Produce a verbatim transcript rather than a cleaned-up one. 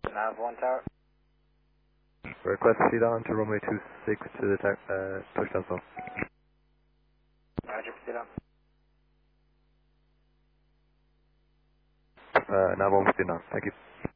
Nav one tower. Request proceed on to runway two six to the uh, touchdown zone. Roger, proceed on. Uh, Nav one proceed on. Thank you.